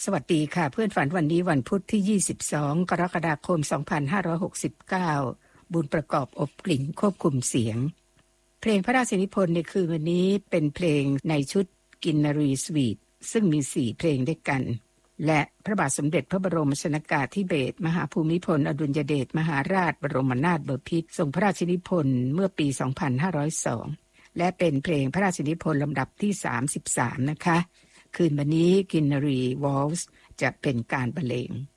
สวัสดีค่ะเพื่อนฝันวันนี้วันพุธที่22กรกฎาคม2569บุญประกอบอบกลิ่นควบคุมเสียงเพลงพระราชนิพนธ์ในคืนวันนี้เป็นเพลงในชุดกินนารีสวีทซึ่งมี4เพลงด้วยกันและพระบาทสมเด็จพระบรมชนกาธิเบศรมหาภูมิพลอดุลยเดชมหาราชบรมนาถบพิตรทรงพระราชนิพนธ์เมื่อปี2502และเป็นเพลงพระราชนิพนธ์ลำดับที่33นะคะคืนวันนี้กินนารีวอลส์จะเป็นการบรรเลง